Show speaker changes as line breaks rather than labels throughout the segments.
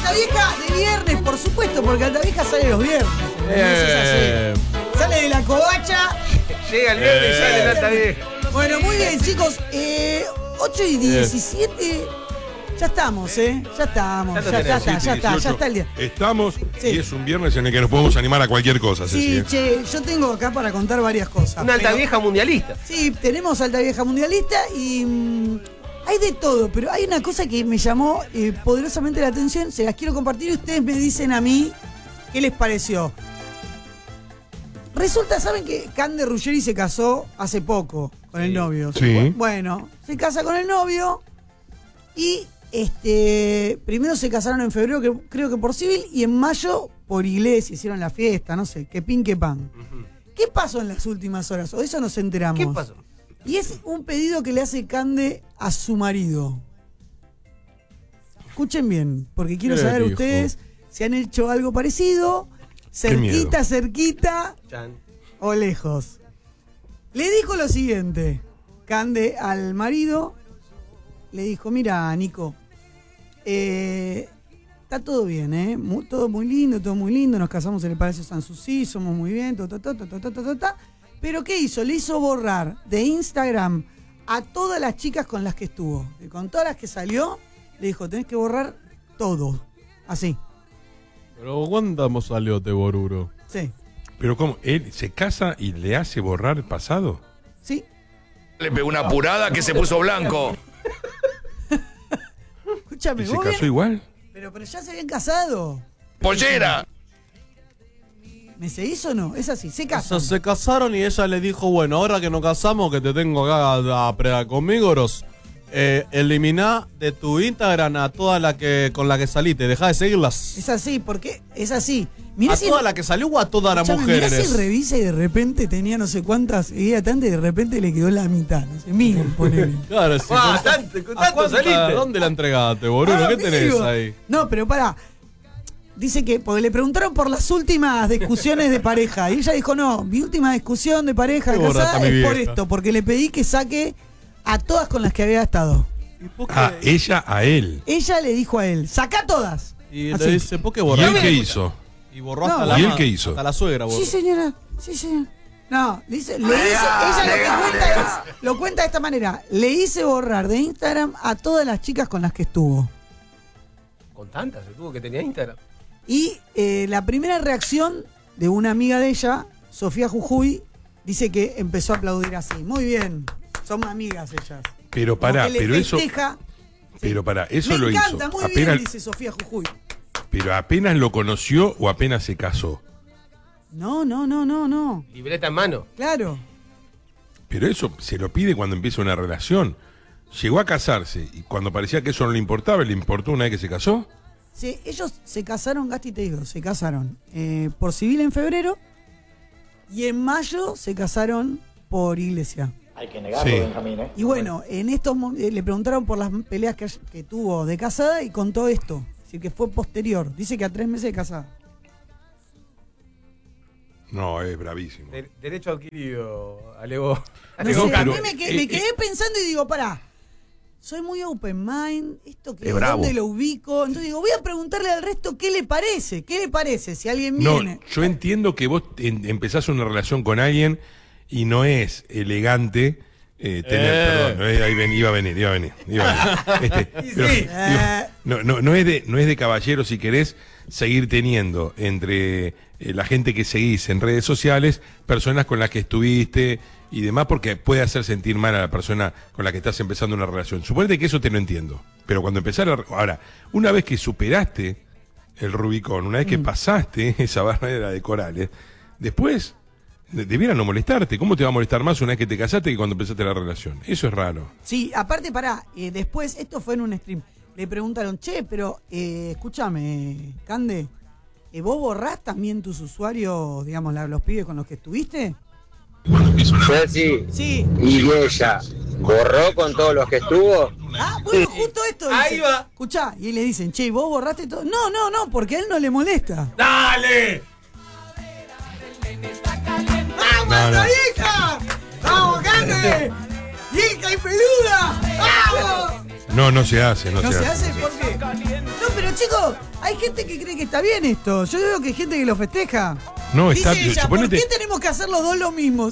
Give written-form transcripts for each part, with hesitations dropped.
Altavieja de viernes, por supuesto, porque Altavieja sale los viernes. Sale de la covacha.
Llega el viernes y sale el Altavieja.
Bueno, muy bien, chicos. 8:17. Ya estamos, Ya estamos. Ya está el día.
Estamos y es un viernes en el que nos podemos animar a cualquier cosa.
Sí, che, yo tengo acá para contar varias cosas.
Una Altavieja mundialista.
Sí, tenemos Altavieja mundialista y hay de todo, pero hay una cosa que me llamó poderosamente la atención. Se las quiero compartir y ustedes me dicen a mí qué les pareció. Resulta, ¿saben que Cande Ruggeri se casó hace poco con el novio?
Sí.
Bueno, se casa con el novio y primero se casaron en febrero, creo que por civil, y en mayo por iglesia hicieron la fiesta, no sé, que pin que pan. ¿Qué pasó en las últimas horas? O de eso nos enteramos.
¿Qué pasó?
Y es un pedido que le hace Cande a su marido. Escuchen bien, porque quiero saber ustedes si han hecho algo parecido, cerquita
Chan.
o lejos. Le dijo lo siguiente, Cande al marido, le dijo, mira, Nico, está todo bien, todo muy lindo, nos casamos en el Palacio Sanssouci, somos muy bien, pero ¿qué hizo? Le hizo borrar de Instagram a todas las chicas con las que estuvo. Y con todas las que salió, le dijo, tenés que borrar todo, así.
Pero ¿cuándo salió de Boruro?
Sí.
Pero ¿cómo? ¿Él se casa y le hace borrar el pasado?
Sí.
Le pegó una apurada que se puso blanco.
Escúchame,
¿Y se casó igual?
Pero ya se habían casado.
¡Pollera!
¿Me seguís o no? Es así, se casan.
O sea, se casaron y ella le dijo, bueno, ahora que nos casamos, que te tengo acá conmigo, eliminá de tu Instagram a toda la que con la que saliste, dejá de seguirlas.
Es así, porque es así. Mirá
¿A toda la que salió o a todas las
Mirá
mujeres?
si revisa y de repente tenía no sé cuántas, seguía tanto y de repente le quedó la mitad, no sé, 1000, ponele.
Claro, sí.
¿Tanto saliste?
¿Dónde la entregaste, boludo? ¿Qué tenés
amigo.
ahí?
No, pero pará. Dice que, porque le preguntaron por las últimas discusiones de pareja. Y ella dijo, no, mi última discusión de pareja
Qué
casada
borrata, mi
es por
vieja.
esto, porque le pedí que saque a todas con las que había estado.
Ella a él.
Ella le dijo a él, saca todas.
Y
Así.
le dice, ¿por qué
¿Y
borraste?
él qué hizo?
Y borró
No.
hasta la
¿Y él
ma-
qué hizo?
Hasta la suegra, borró.
Sí, señora. No, le dice, ella lo que cuenta lo cuenta de esta manera. Le hice borrar de Instagram a todas las chicas con las que estuvo.
Con tantas se tuvo que tenía Instagram.
Y la primera reacción de una amiga de ella, Sofía Jujuy, dice que empezó a aplaudir así. Muy bien, son amigas ellas.
Pero pará,
Como que le
pero eso.
festeja.
Pero pará, eso
Me
lo
encanta,
hizo.
muy bien, dice Sofía Jujuy.
Pero apenas lo conoció o apenas se casó.
No.
Libreta en mano.
Claro.
Pero eso se lo pide cuando empieza una relación. Llegó a casarse y cuando parecía que eso no le importaba, ¿le importó una vez que se casó?
Sí, ellos se casaron, Gasti, te digo, se casaron por civil en febrero y en mayo se casaron por iglesia.
Hay que negarlo,
Sí.
Benjamín,
Y bueno, en estos le preguntaron por las peleas que tuvo de casada y contó esto. Es decir, que fue posterior. Dice que a 3 meses de casada.
No, es bravísimo.
Derecho adquirido, alegó.
No sé, a mí
pero,
me quedé pensando y digo, pará, soy muy open mind, esto que
Es bravo.
dónde lo ubico. Entonces digo, voy a preguntarle al resto qué le parece, si alguien
No,
viene.
yo entiendo que vos empezás una relación con alguien y no es elegante tener, perdón, iba a venir. Pero,
sí.
digo, no es de caballero si querés seguir teniendo entre la gente que seguís en redes sociales, personas con las que estuviste y demás, porque puede hacer sentir mal a la persona con la que estás empezando una relación. Suponete que eso te lo entiendo, pero cuando ahora, una vez que superaste el Rubicón, una vez que pasaste esa barrera de corales, después debiera no molestarte. ¿Cómo te va a molestar más una vez que te casaste que cuando empezaste la relación? Eso es raro.
Sí, aparte, pará, después, esto fue en un stream, le preguntaron, che, pero escúchame, Cande, ¿vos borrás también tus usuarios, digamos, los pibes con los que estuviste?
Sí.
Sí.
Y ella borró con todos los que estuvo.
Ah, bueno, justo esto.
Ahí
dice,
va.
Escuchá, y le dicen, che, ¿vos borraste todo? No, porque a él no le molesta.
¡Dale!
¡Vamos, la vieja! ¡Vamos, Cande! ¡Vieja y peluda! ¡Vamos!
No se hace,
¿No se hace? ¿Por qué? No, pero chicos, hay gente que cree que está bien esto. Yo veo que hay gente que lo festeja.
No,
Dice
está.
ella,
Suponete,
¿por qué tenemos que hacer los dos lo mismo?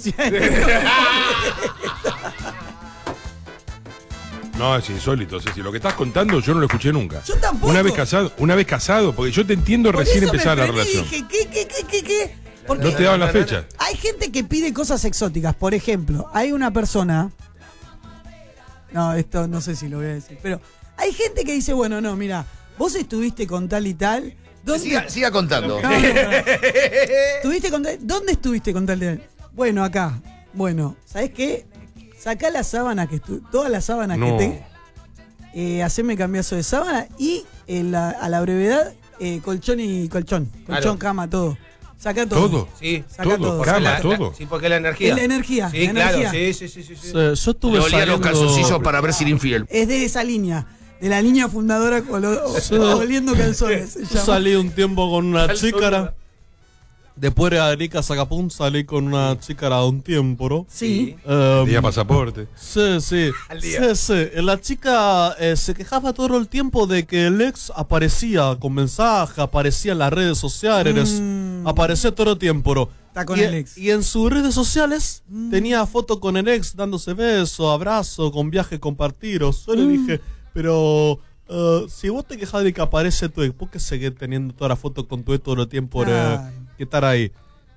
no, es insólito, Ceci. Lo que estás contando yo no lo escuché nunca.
Yo tampoco.
Una vez casado, porque yo te entiendo
Por
recién
eso me
empezar la
frené y
relación.
dije, ¿qué? Porque
No te daban la fecha.
hay gente que pide cosas exóticas. Por ejemplo, hay una persona. No, esto no sé si lo voy a decir. Pero hay gente que dice, bueno, no, mira, vos estuviste con tal y tal.
Siga contando.
No, ¿Estuviste con tal? ¿Dónde estuviste con tal y tal? Bueno, acá. Bueno, ¿sabés qué? Sacá la sábana todas las sábanas
No.
que haceme cambiazo de sábana y a la brevedad colchón,
Claro.
cama, todo. Saca todo.
¿Todo?
Sí,
Saca
todo,
todo.
cama, todo.
Sí, porque la energía.
Es la energía.
Sí,
la
claro,
energía.
sí.
Yo estuve
Le olía los
saliendo-
calzoncillos para ver si era infiel.
Es de esa línea. De la línea fundadora oliendo calzones. se
Yo
llama.
salí un tiempo con una chícara. Después de Arica Sacapún salí con una chícara un tiempo, ¿no?
Sí.
Tenía pasaporte.
Sí.
Al día.
Sí. La chica se quejaba todo el tiempo de que el ex aparecía con mensaje, aparecía en las redes sociales, aparecía todo el tiempo, ¿no?
Está con
y,
el ex.
y en sus redes sociales tenía foto con el ex dándose besos, abrazos, con viajes compartidos. Yo le dije, pero si vos te quejas de que aparece tu ex, ¿por qué seguís teniendo toda la foto con tu ex todo el tiempo que estar ahí?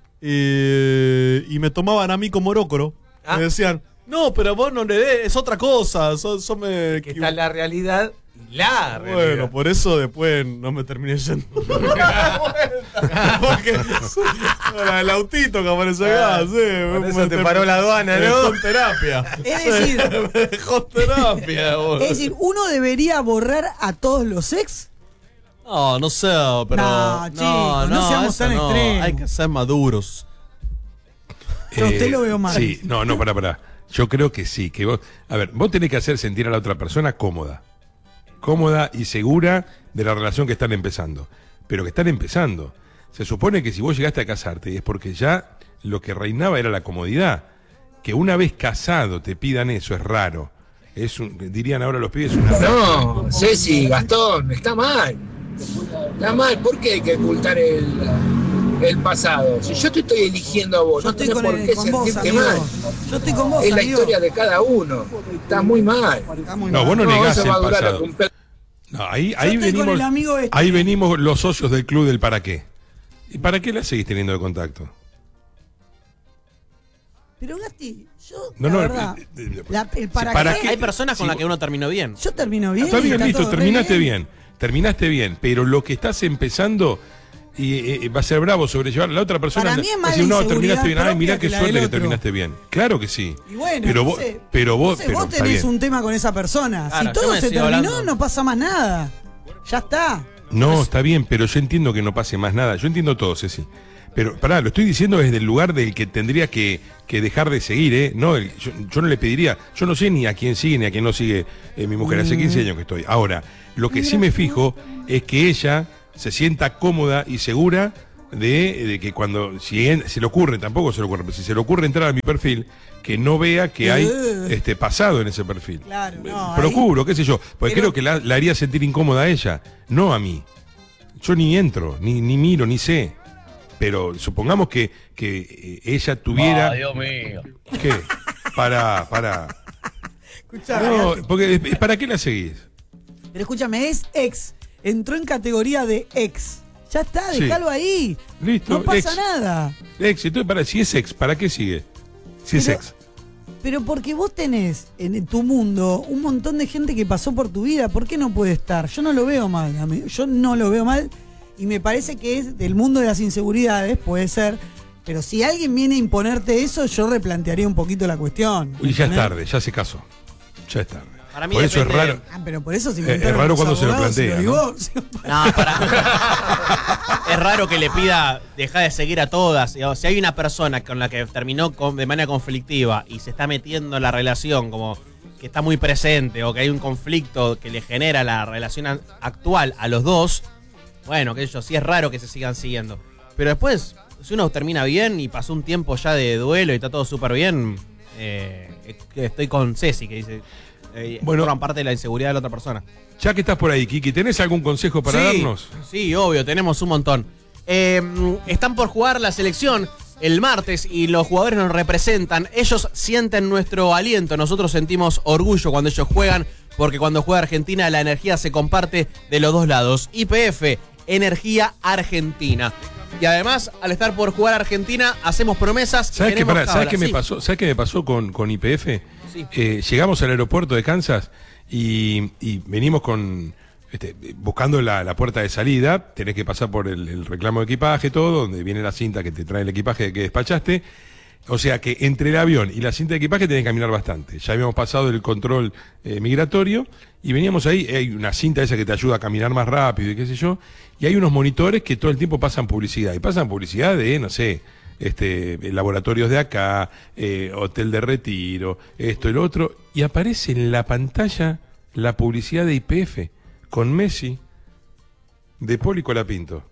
Y me tomaban a mí como orócoro.
Ah.
Me decían, no, pero vos no le des, es otra cosa. Yo me
Que está la realidad y la realidad.
Bueno, por eso después no me terminé yendo. Porque era el autito que aparece acá, sí.
Por eso te paró la aduana,
me
¿no?
dejó en terapia.
Es decir,
Me dejó en terapia, boludo.
es decir, uno debería borrar a todos los ex.
No sé, pero.
No, chicos, no seamos
eso
tan extremos.
Hay que ser maduros.
Yo a usted lo veo mal.
Sí, no, pará. Yo creo que sí, que vos. A ver, vos tenés que hacer sentir a la otra persona cómoda. Cómoda y segura de la relación que están empezando. Pero que están empezando. Se supone que si vos llegaste a casarte es porque ya lo que reinaba era la comodidad. Que una vez casado te pidan eso es raro. Dirían ahora los pibes una.
No, Ceci, Gastón, está mal. Está mal, ¿por qué hay que ocultar el pasado? Si yo te estoy eligiendo a vos,
Yo
no
estoy
tenés por qué
con vos,
sentirte
amigo.
mal.
Yo estoy con vos,
Es la
amigo.
historia de cada uno. Está muy mal.
Está muy
No,
mal.
vos no negás
eso
el
va a durar
pasado.
un pe-
No, ahí
estoy con
venimos.
el amigo este.
Ahí venimos los socios del club del para qué. ¿Y para qué la seguís teniendo de contacto?
Pero Gasti, yo,
No,
la
no,
verdad, el para,
¿para
qué,
qué?
Hay personas con
Sí,
las que uno terminó bien.
yo termino bien.
Está bien, listo,
todo re
terminaste bien, pero lo que estás empezando y va a ser bravo sobrellevar la otra persona.
Para mí es más
decir,
la
no, terminaste bien,
inseguridad
ay, mirá
propia
qué
que la
suerte
del
que
otro.
terminaste bien. Claro que sí.
Y bueno,
pero
no
vos,
sé.
pero vos,
Entonces, vos
está
tenés
bien.
un tema con esa persona.
Claro,
Si
yo
todo
me
se
sigo
terminó,
hablando.
no pasa más nada. Ya está.
No, está bien, pero yo entiendo que no pase más nada. Yo entiendo todo, Ceci. Pero, pará, lo estoy diciendo desde el lugar del que tendría que dejar de seguir, ¿eh? No, yo no le pediría, yo no sé ni a quién sigue ni a quién no sigue mi mujer, hace 15 años que estoy. Ahora, lo que sí me fijo es que ella se sienta cómoda y segura de que cuando, si se le ocurre, tampoco se le ocurre, pero si se le ocurre entrar a mi perfil, que no vea que hay pasado en ese perfil.
Claro, no,
Procuro, qué sé yo, porque
Pero-
creo que la haría sentir incómoda a ella, no a mí. Yo ni entro, ni miro, ni sé. Pero supongamos que ella tuviera...
Dios mío.
¿Qué? Para.
Escuchá,
No,
Gasti.
porque ¿para qué la seguís?
Pero escúchame, es ex. Entró en categoría de ex. Ya está,
Sí.
déjalo ahí.
Listo,
No pasa
ex.
nada.
Ex, entonces, si es ex, ¿para qué sigue? Si es
Pero-
ex.
Pero porque vos tenés en tu mundo un montón de gente que pasó por tu vida, ¿por qué no puede estar? Yo no lo veo mal, amigo. Yo no lo veo mal y me parece que es del mundo de las inseguridades, puede ser. Pero si alguien viene a imponerte eso, yo replantearía un poquito la cuestión.
Y ya es
¿entendés?
tarde, ya se casó. Ya es tarde.
Para mí
Por eso es
depende-
raro.
Ah, pero por eso se
Es
inventaron
raro
los
cuando se lo
abogados y
plantea,
los
¿no?
divorcios.
No, es raro que le pida dejar de seguir a todas. O si hay una persona con la que terminó de manera conflictiva y se está metiendo en la relación como que está muy presente o que hay un conflicto que le genera la relación actual a los dos, bueno, que ellos sí es raro que se sigan siguiendo. Pero después, si uno termina bien y pasó un tiempo ya de duelo y está todo súper bien, que estoy con Ceci, que dice... forman parte de la inseguridad de la otra persona.
Ya que estás por ahí, Kiki, ¿tenés algún consejo para darnos?
Sí, obvio, tenemos un montón. Están por jugar la selección el martes y los jugadores nos representan. Ellos sienten nuestro aliento, nosotros sentimos orgullo cuando ellos juegan, porque cuando juega Argentina la energía se comparte de los dos lados. YPF, Energía Argentina. Y además, al estar por jugar Argentina, hacemos promesas.
¿Sabes qué me pasó? ¿Sabes qué me pasó con YPF?
Sí.
Llegamos al aeropuerto de Kansas y venimos con buscando la puerta de salida. Tenés que pasar por el reclamo de equipaje, todo, donde viene la cinta que te trae el equipaje que despachaste. O sea que entre el avión y la cinta de equipaje tenés que caminar bastante. Ya habíamos pasado el control migratorio y veníamos ahí. Hay una cinta esa que te ayuda a caminar más rápido y qué sé yo. Y hay unos monitores que todo el tiempo pasan publicidad. Y pasan publicidad de, no sé, laboratorios de acá, hotel de retiro, esto y lo otro. Y aparece en la pantalla la publicidad de YPF con Messi, De Paul y Colapinto.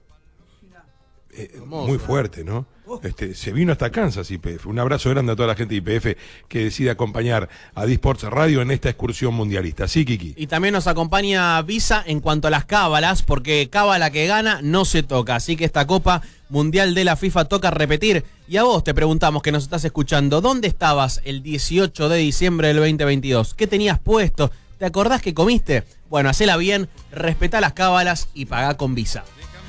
Muy fuerte, ¿no? Se vino hasta Kansas YPF. Un abrazo grande a toda la gente de YPF que decide acompañar a Disports Radio en esta excursión mundialista. Sí, Kiki.
Y también nos acompaña Visa en cuanto a las cábalas, porque cábala que gana no se toca. Así que esta Copa Mundial de la FIFA toca repetir. Y a vos te preguntamos, que nos estás escuchando, ¿dónde estabas el 18 de diciembre del 2022? ¿Qué tenías puesto? ¿Te acordás que comiste? Bueno, hacela bien, respetá las cábalas y pagá con Visa.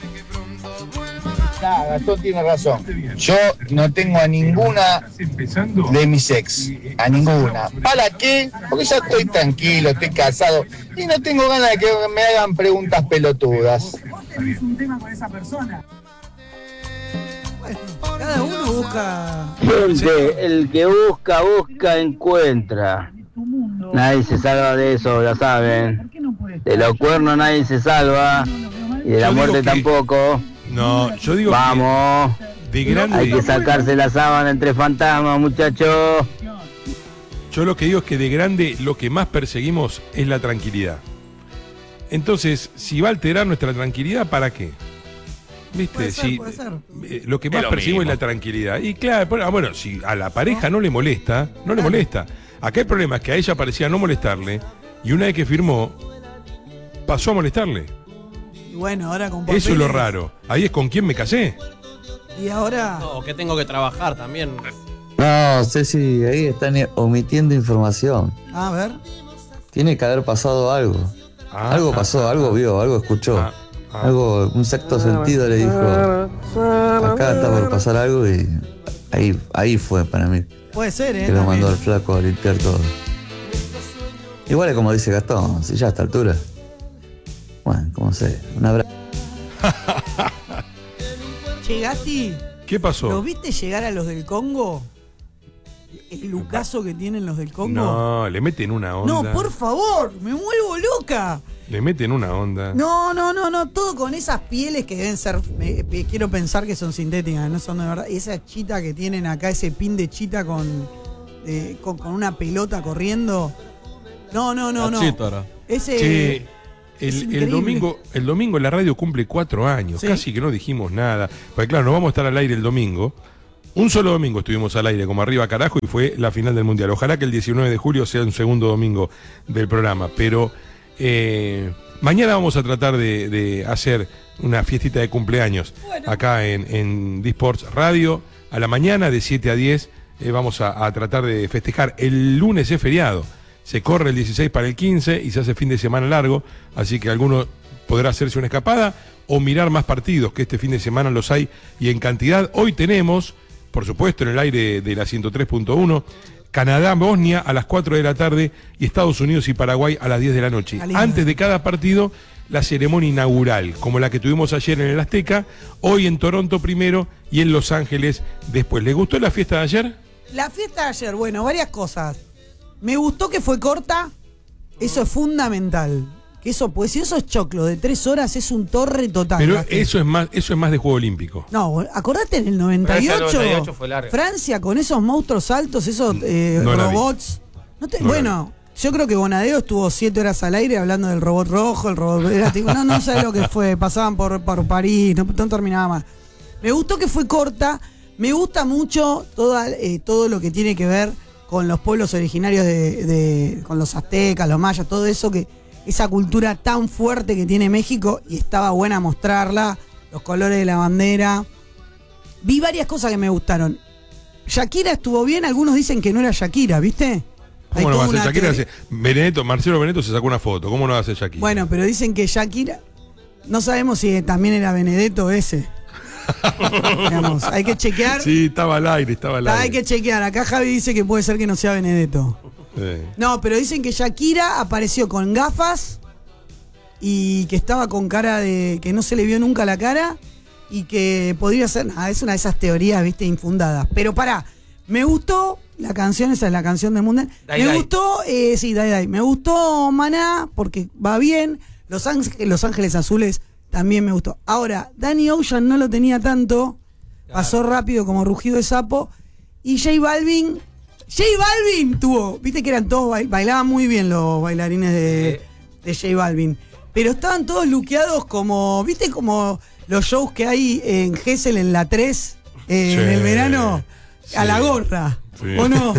Gastón tiene razón. Yo no tengo a ninguna de mis ex. A ninguna. ¿Para qué? Porque ya estoy tranquilo, estoy casado. Y no tengo ganas de que me hagan preguntas pelotudas.
¿Tenés un tema con esa persona? Bueno, cada uno busca.
Gente, el que busca, encuentra. Nadie se salva de eso, ya saben. De los cuernos nadie se salva. Y de la muerte tampoco.
No, yo digo
vamos,
de grande.
Hay que sacarse la sábana entre fantasmas, muchachos.
Yo lo que digo es que de grande lo que más perseguimos es la tranquilidad. Entonces, si va a alterar nuestra tranquilidad, ¿para qué? ¿Viste?
Puede ser.
Lo que más perseguimos es la tranquilidad. Y claro, bueno, si a la pareja no le molesta, no le molesta. Acá el problema es que a ella parecía no molestarle y una vez que firmó, pasó a molestarle.
Y bueno, ahora con
eso es lo raro. Ahí es con quién me casé.
Y ahora...
No, que tengo que trabajar también.
No, Ceci, ahí están omitiendo información.
A ver.
Tiene que haber pasado algo. Algo pasó, algo vio, algo escuchó. Algo, un sexto sentido le dijo, acá está por pasar algo y ahí fue para mí.
Puede ser,
que lo mandó el flaco a limpiar todo. Igual es como dice Gastón, si ya a esta altura. Bueno, como sé, un abrazo.
Che, Gasti.
¿Qué pasó?
¿Lo viste llegar a los del Congo? ¿El lucaso que tienen los del Congo?
No, le meten una onda.
No, por favor, me vuelvo loca.
Le meten una onda.
No, todo con esas pieles que deben ser, quiero pensar que son sintéticas, no son de verdad. Esa chita que tienen acá, ese pin de chita con una pelota corriendo. No.
Chítora.
Ese...
El domingo la radio cumple 4 años, ¿sí? Casi que no dijimos nada. Porque claro, nos vamos a estar al aire el domingo. Un solo domingo estuvimos al aire como arriba carajo y fue la final del Mundial. Ojalá que el 19 de julio sea un segundo domingo del programa. Pero mañana vamos a tratar de hacer una fiestita de cumpleaños acá en Disports Radio. A la mañana de 7 a 10 vamos a tratar de festejar. El lunes es feriado. Se corre el 16 para el 15 y se hace fin de semana largo. Así que alguno podrá hacerse una escapada o mirar más partidos, que este fin de semana los hay y en cantidad. Hoy tenemos, por supuesto, en el aire de la 103.1, Canadá-Bosnia a las 4 de la tarde y Estados Unidos y Paraguay a las 10 de la noche. Antes de cada partido, la ceremonia inaugural, como la que tuvimos ayer en el Azteca, hoy en Toronto primero y en Los Ángeles después. ¿Les gustó la fiesta de ayer?
La fiesta de ayer, bueno, varias cosas. Me gustó que fue corta, eso es fundamental. Que eso, pues si eso es choclo de 3 horas, es un torre total.
Pero eso es más de Juego Olímpico.
No, acordate en el 98
fue larga.
Francia con esos monstruos altos, esos robots. Bueno, yo creo que Bonadeo estuvo 7 horas al aire hablando del robot rojo, el robot. Era tipo, no sé lo que fue, pasaban por París, no terminaba más. Me gustó que fue corta, me gusta mucho todo lo que tiene que ver con los pueblos originarios con los aztecas, los mayas, todo eso, que esa cultura tan fuerte que tiene México, y estaba buena mostrarla, los colores de la bandera. Vi varias cosas que me gustaron. Shakira estuvo bien, algunos dicen que no era Shakira, ¿viste?
¿Cómo no va a hacer Shakira? Marcelo Benedetto se sacó una foto, ¿cómo no va a hacer Shakira?
Bueno, pero dicen que Shakira, no sabemos si también era Benedetto ese. Digamos, hay que chequear.
Sí, estaba al aire.
Hay que chequear. Acá Javi dice que puede ser que no sea Benedetto.
Sí.
No, pero dicen que Shakira apareció con gafas y que estaba con cara de que no se le vio nunca la cara y que podría ser, es una de esas teorías, viste, infundadas. Pero pará, me gustó la canción, esa es la canción del Mundial. Gustó, sí, Dai. Me gustó Maná porque va bien. Los Ángeles Azules también me gustó. Ahora, Danny Ocean no lo tenía tanto, pasó rápido como rugido de sapo. Y J Balvin tuvo, viste que eran todos, bailaban muy bien los bailarines de J Balvin. Pero estaban todos luqueados como, viste, como los shows que hay en Gesell en la 3 en el verano, a la gorra.
Sí.
¿O no?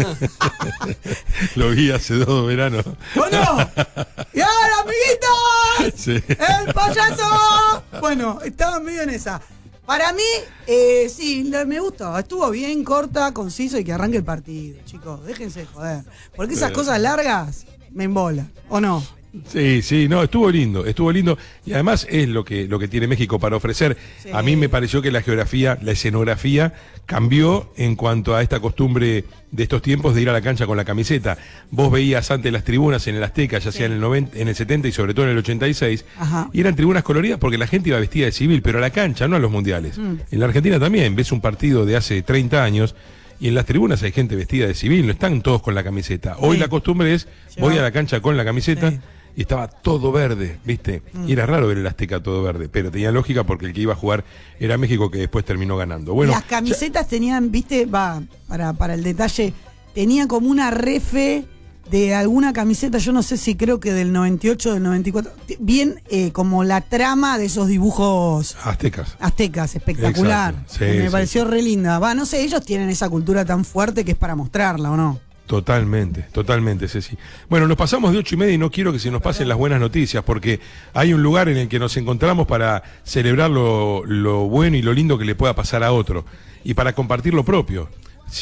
Lo vi hace 2 veranos.
¿O no? ¡Y ahora, amiguitos!
Sí.
¡El payaso! Bueno, estaban medio en esa. Para mí, sí, me gustó. Estuvo bien, corta, conciso y que arranque el partido, chicos. Déjense de joder. Porque esas cosas largas me embolan, ¿o no?
Sí, no, estuvo lindo y además es lo que tiene México para ofrecer. Sí. A mí me pareció que la escenografía cambió en cuanto a esta costumbre de estos tiempos de ir a la cancha con la camiseta. Vos veías antes las tribunas en el Azteca, ya sea en el 70 y sobre todo en el 86, y eran tribunas coloridas porque la gente iba vestida de civil, pero a la cancha, no a los mundiales. En la Argentina también, ves un partido de hace 30 años y en las tribunas hay gente vestida de civil, no están todos con la camiseta. Hoy la costumbre es, voy a la cancha con la camiseta. Sí. Y estaba todo verde, ¿viste? Y era raro ver el Azteca todo verde, pero tenía lógica porque el que iba a jugar era México, que después terminó ganando. Bueno,
las camisetas tenían, ¿viste? Para el detalle, tenían como una refe de alguna camiseta, yo no sé si creo que del 98, del 94, bien como la trama de esos dibujos aztecas, espectacular. Sí, me pareció re linda. No sé, ellos tienen esa cultura tan fuerte que es para mostrarla, ¿o no?
Totalmente, Ceci. Bueno, nos pasamos de 8:30 y no quiero que se nos pasen las buenas noticias, porque hay un lugar en el que nos encontramos para celebrar lo bueno y lo lindo que le pueda pasar a otro, y para compartir lo propio.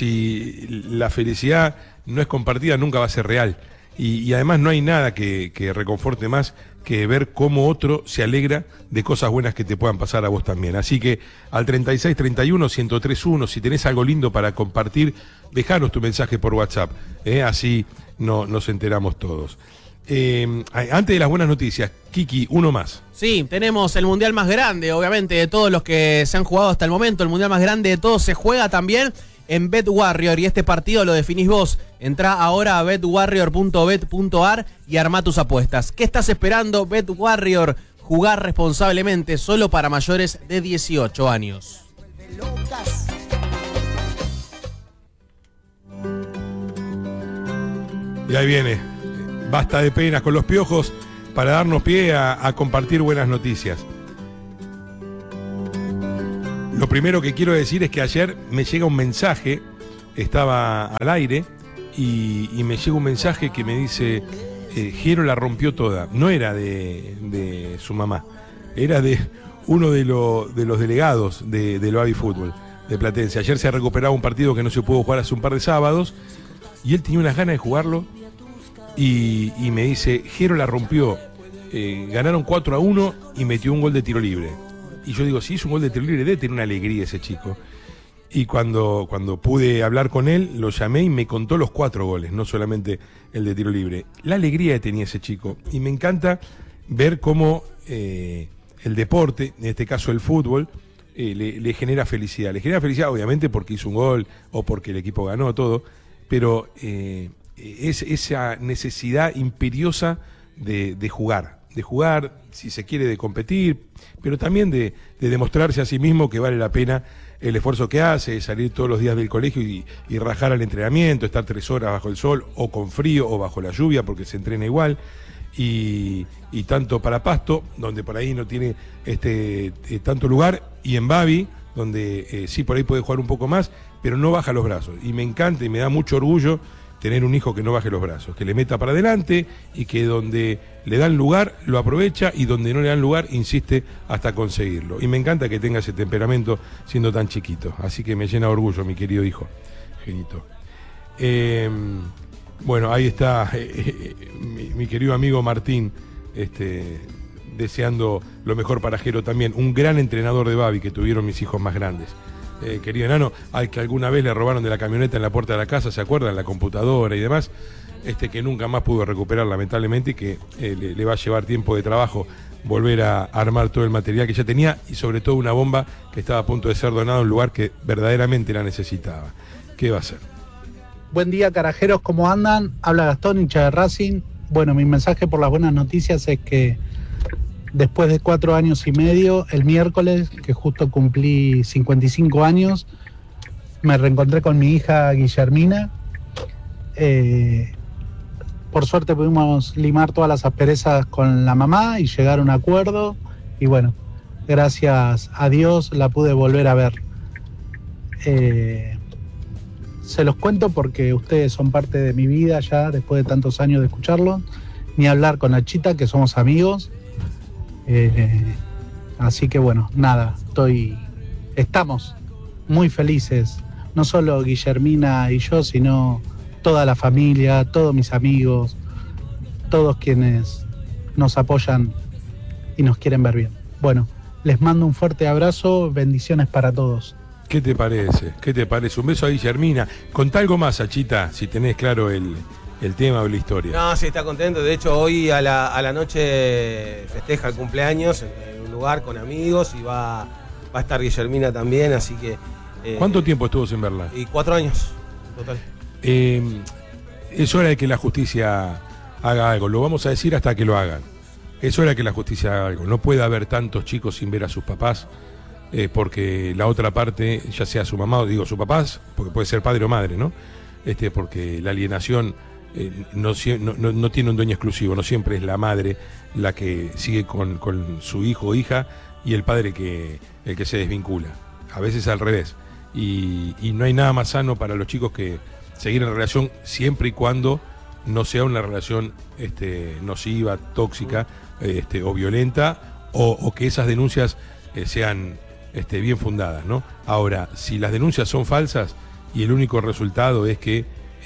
Si la felicidad no es compartida, nunca va a ser real. Y además no hay nada que reconforte más que ver cómo otro se alegra de cosas buenas que te puedan pasar a vos también. Así que al 3631-1031, si tenés algo lindo para compartir, dejanos tu mensaje por WhatsApp, así nos enteramos todos. Antes de las buenas noticias, Kiki, uno más.
Sí, tenemos el mundial más grande, obviamente, de todos los que se han jugado hasta el momento. El mundial más grande de todos se juega también en BetWarrior, y este partido lo definís vos. Entrá ahora a betwarrior.bet.ar y armá tus apuestas. ¿Qué estás esperando? BetWarrior, jugar responsablemente, solo para mayores de 18 años.
Y ahí viene, basta de penas con los piojos, para darnos pie a compartir buenas noticias. Lo primero que quiero decir es que ayer me llega un mensaje, estaba al aire, y me llega un mensaje que me dice, Jero la rompió toda. No era de su mamá, era de uno de los delegados de lo Avi Fútbol de Platense. Ayer se ha recuperado un partido que no se pudo jugar hace un par de sábados, y él tenía unas ganas de jugarlo, y me dice, Jero la rompió, ganaron 4-1 y metió un gol de tiro libre. Y yo digo, si hizo un gol de tiro libre, debe tener una alegría ese chico. Y cuando pude hablar con él, lo llamé y me contó los 4 goles, no solamente el de tiro libre. La alegría que tenía ese chico. Y me encanta ver cómo el deporte, en este caso el fútbol, le genera felicidad. Le genera felicidad, obviamente, porque hizo un gol o porque el equipo ganó, todo. Pero es esa necesidad imperiosa de jugar. De jugar, si se quiere, de competir, pero también de demostrarse a sí mismo que vale la pena el esfuerzo que hace, salir todos los días del colegio y rajar al entrenamiento, estar 3 horas bajo el sol, o con frío, o bajo la lluvia, porque se entrena igual, y tanto para Pasto, donde por ahí no tiene tanto lugar, y en Bavi, donde sí por ahí puede jugar un poco más, pero no baja los brazos. Y me encanta y me da mucho orgullo tener un hijo que no baje los brazos, que le meta para adelante y que donde le dan lugar lo aprovecha y donde no le dan lugar insiste hasta conseguirlo. Y me encanta que tenga ese temperamento siendo tan chiquito. Así que me llena de orgullo, mi querido hijo, Genito. Bueno, ahí está mi querido amigo Martín, deseando lo mejor para Jero también, un gran entrenador de Babi que tuvieron mis hijos más grandes. Querido enano, al que alguna vez le robaron de la camioneta en la puerta de la casa, ¿se acuerdan? La computadora y demás, que nunca más pudo recuperar lamentablemente y que le va a llevar tiempo de trabajo volver a armar todo el material que ya tenía y sobre todo una bomba que estaba a punto de ser donada a un lugar que verdaderamente la necesitaba. ¿Qué va a hacer?
Buen día, carajeros, ¿cómo andan? Habla Gastón, hincha de Racing. Bueno, mi mensaje por las buenas noticias es que después de 4 años y medio, el miércoles, que justo cumplí 55 años, me reencontré con mi hija Guillermina. Por suerte pudimos limar todas las asperezas con la mamá y llegar a un acuerdo. Y bueno, gracias a Dios la pude volver a ver. Se los cuento porque ustedes son parte de mi vida ya después de tantos años de escucharlos. Ni hablar con Nachita, que somos amigos. Así que bueno, nada, estamos muy felices, no solo Guillermina y yo, sino toda la familia, todos mis amigos, todos quienes nos apoyan y nos quieren ver bien. Bueno, les mando un fuerte abrazo, bendiciones para todos.
¿Qué te parece? ¿Qué te parece? Un beso a Guillermina. Contá algo más, Achita, si tenés claro el tema o la historia.
No, sí, está contento. De hecho, hoy a la noche festeja el cumpleaños en un lugar con amigos y va a estar Guillermina también, así que...
¿Cuánto tiempo estuvo sin verla?
Y 4 años, total.
Es hora de que la justicia haga algo. Lo vamos a decir hasta que lo hagan. Es hora de que la justicia haga algo. No puede haber tantos chicos sin ver a sus papás, porque la otra parte, ya sea su mamá o digo sus papás, porque puede ser padre o madre, ¿no? Porque la alienación... no tiene un dueño exclusivo, no siempre es la madre la que sigue con su hijo o hija y el padre el que se desvincula, a veces al revés, y no hay nada más sano para los chicos que seguir en relación siempre y cuando no sea una relación nociva, tóxica o violenta o que esas denuncias sean bien fundadas, ¿no? Ahora, si las denuncias son falsas y el único resultado es que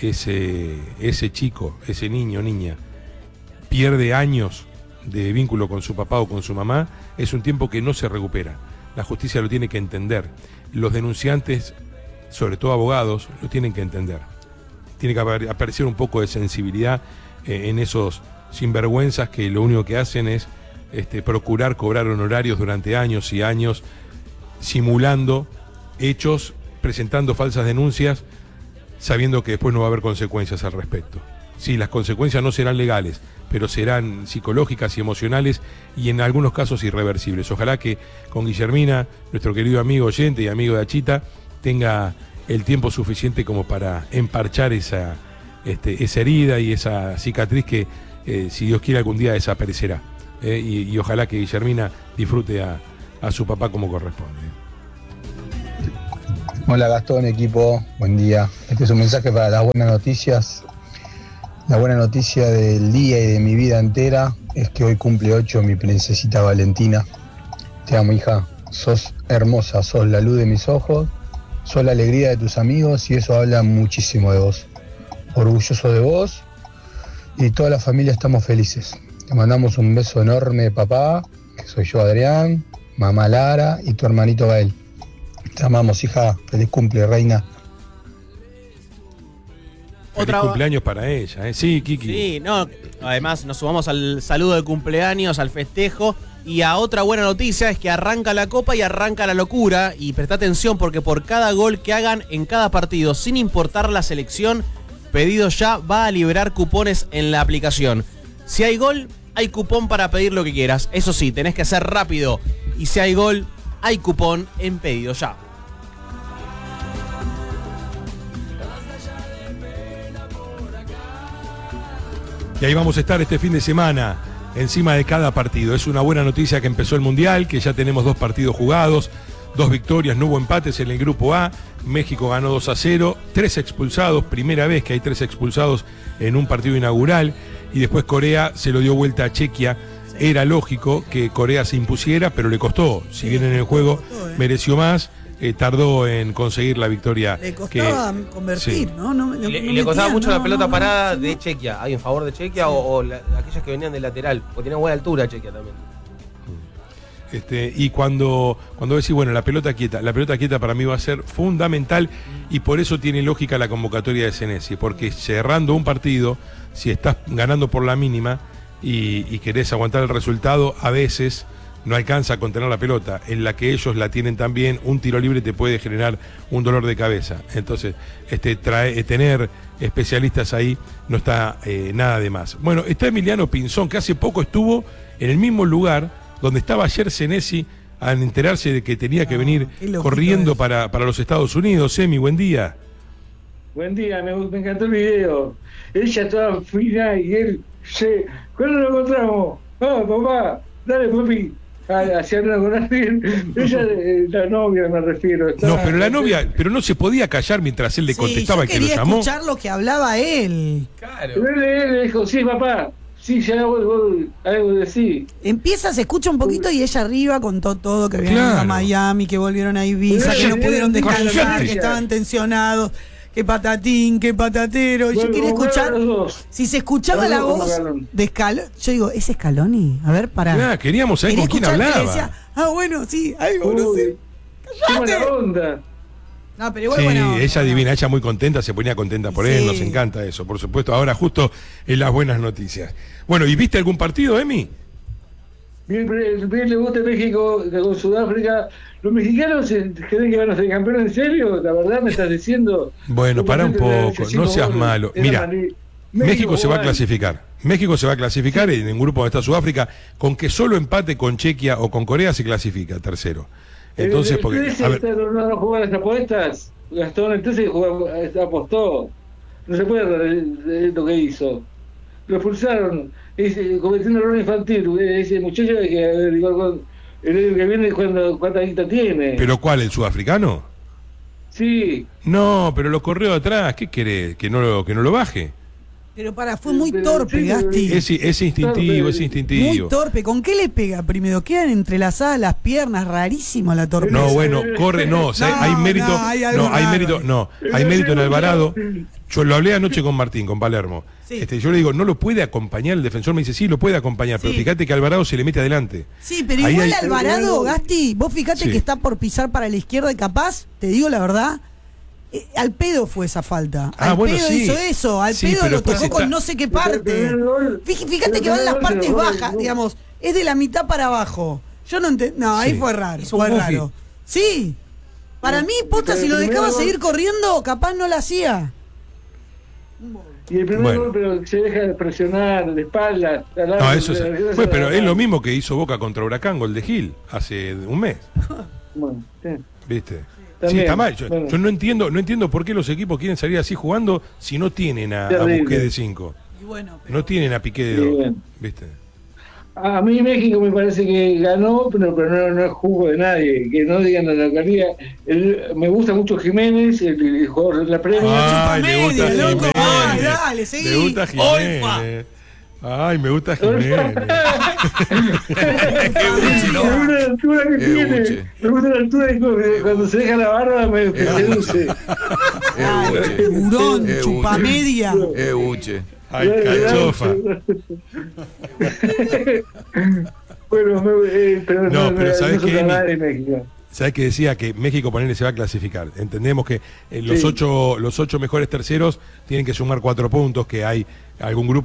ese chico, ese niño o niña pierde años de vínculo con su papá o con su mamá, es un tiempo que no se recupera. La justicia lo tiene que entender. Los denunciantes, sobre todo abogados, lo tienen que entender. Tiene que aparecer un poco de sensibilidad en esos sinvergüenzas que lo único que hacen es procurar cobrar honorarios durante años y años, simulando hechos, presentando falsas denuncias, sabiendo que después no va a haber consecuencias al respecto. Sí, las consecuencias no serán legales, pero serán psicológicas y emocionales y en algunos casos irreversibles. Ojalá que con Guillermina, nuestro querido amigo oyente y amigo de Achita, tenga el tiempo suficiente como para emparchar esa herida y esa cicatriz que, si Dios quiere, algún día desaparecerá. Y ojalá que Guillermina disfrute a su papá como corresponde.
Hola Gastón, equipo, buen día. Este es un mensaje para las buenas noticias. La buena noticia del día y de mi vida entera es que hoy cumple 8 mi princesita Valentina. Te amo, hija, sos hermosa, sos la luz de mis ojos, sos la alegría de tus amigos y eso habla muchísimo de vos. Orgulloso de vos y toda la familia estamos felices. Te mandamos un beso enorme de papá, que soy yo Adrián, mamá Lara y tu hermanito Gael. Te amamos, hija. Feliz cumple, reina.
Feliz cumpleaños para ella, Sí, Kiki.
Sí, no, además nos sumamos al saludo de cumpleaños, al festejo. Y a otra buena noticia es que arranca la Copa y arranca la locura. Y presta atención porque por cada gol que hagan en cada partido, sin importar la selección, Pedido Ya va a liberar cupones en la aplicación. Si hay gol, hay cupón para pedir lo que quieras. Eso sí, tenés que ser rápido. Y si hay gol, hay cupón en Pedido Ya.
Y ahí vamos a estar este fin de semana, encima de cada partido. Es una buena noticia que empezó el Mundial, que ya tenemos 2 partidos jugados, 2 victorias, no hubo empates en el grupo A. México ganó 2-0, 3 expulsados, primera vez que hay 3 expulsados en un partido inaugural. Y después Corea se lo dio vuelta a Chequia. Era lógico que Corea se impusiera, pero le costó. Si bien en el juego mereció más, tardó en conseguir la victoria.
Le costaba convertir,
sí.
¿no?
Y le costaba mucho la pelota parada de Chequia. ¿Hay en favor de Chequia o aquellas que venían de lateral? Porque tenía buena altura Chequia también.
Y cuando decís, bueno, la pelota quieta para mí va a ser fundamental, y por eso tiene lógica la convocatoria de Senesi, porque cerrando un partido, si estás ganando por la mínima y querés aguantar el resultado, a veces no alcanza a contener la pelota, en la que ellos la tienen también. Un tiro libre te puede generar un dolor de cabeza. Entonces, tener especialistas ahí no está nada de más. Bueno, está Emiliano Pinzón, que hace poco estuvo en el mismo lugar donde estaba ayer Senesi, al enterarse de que tenía que venir corriendo para los Estados Unidos. Emi, buen día.
Buen día, me encantó el video. Ella estaba fina y él, ¿cuándo lo encontramos? Papá, dale, papi. Hacia una con alguien. Ella, la novia me refiero.
No, pero la novia, pero no se podía callar mientras él le contestaba, que lo llamó.
Quería escuchar lo que hablaba él.
Claro.
Él le dijo, sí, papá. Sí, ya algo de sí.
Empieza, se escucha un poquito y ella arriba contó todo, que habían ido a Miami, que volvieron a Ibiza, que no pudieron descansar, que estaban tensionados, que patatín, que patatero. Yo quería escuchar, si se escuchaba la voz de Scaloni, yo digo, ¿es Scaloni? A ver, pará.
Queríamos saber con quién hablaba.
Decía, bueno, sí, algo, no sé.
¡Qué buena onda!
No, pero igual,
sí,
bueno,
ella divina, ella muy contenta, se ponía contenta por él, nos encanta eso, por supuesto. Ahora justo en las buenas noticias. Bueno, ¿y viste algún partido, Emi?
Bien, le gusta México con Sudáfrica. ¿Los mexicanos creen que van a ser campeones en serio? La verdad me estás diciendo.
Bueno, para un poco, no seas malo. Mira, México se va a clasificar. México se va a clasificar en un grupo donde está Sudáfrica. Con que solo empate con Chequia o con Corea se clasifica, tercero. Entonces, porque
a ver, no juega las apuestas. Gastón el 13 apostó. No se puede ver lo que hizo. Lo expulsaron. Cometió un error infantil. Ese muchacho el año que viene, ¿cuánta guita tiene?
¿Pero cuál, el sudafricano?
Sí.
No, pero lo corrió atrás. ¿Qué querés? ¿Que no lo baje?
Pero fue muy torpe, Gasti.
Es instintivo, es instintivo.
Muy torpe. ¿Con qué le pega primero? Quedan entrelazadas las piernas, rarísimo la torpeza.
No, bueno, corre, no, hay mérito, hay mérito en Alvarado. Yo lo hablé anoche con Martín, con Palermo. Sí. Yo le digo, no lo puede acompañar, el defensor me dice, sí, lo puede acompañar, pero fíjate que Alvarado se le mete adelante.
Sí, pero ahí igual Alvarado, Gasti, vos fíjate que está por pisar para la izquierda y capaz, te digo la verdad, al pedo fue esa falta. Al pedo hizo eso, al pedo lo tocó con no sé qué parte. Fíjate que van las partes bajas, digamos, es de la mitad para abajo. Yo no entendí, no, ahí fue raro, fue raro. Sí, para mí, posta, si lo dejaba seguir corriendo, capaz no la hacía.
Y el primer gol, pero se deja de presionar de espaldas.
No, eso pero es lo mismo que hizo Boca contra Huracán, gol de Gil, hace un mes.
Bueno,
¿viste?
También,
sí, está mal. Yo no entiendo por qué los equipos quieren salir así jugando si no tienen a Busqué de 5. No tienen a Piqué de 2. ¿Viste?
A mí México me parece que ganó, pero no es jugo de nadie. Que no digan la localidad. Me gusta mucho Jiménez, el jugador de la Premier.
Le gusta Jiménez.
Dale, seguí.
Me gusta Jiménez. Ay, me gusta Jiménez.
Me gusta la altura que tiene. Me gusta la altura y cuando se deja la barba me seduce.
Hurón, chupamedia.
Ay, cachofa.
Bueno,
pero ¿sabés qué? ¿Sabés que decía que México ponele se va a clasificar? Entendemos que los 8 mejores terceros tienen que sumar 4 puntos, que hay algún grupo